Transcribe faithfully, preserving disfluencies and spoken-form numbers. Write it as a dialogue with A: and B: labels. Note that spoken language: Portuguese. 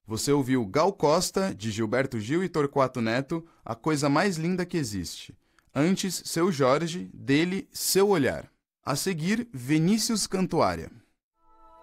A: Você ouviu Gal Costa, de Gilberto Gil e Torquato Neto, A Coisa Mais Linda que Existe. Antes, Seu Jorge, dele, Seu Olhar. A seguir, Vinícius Cantuária.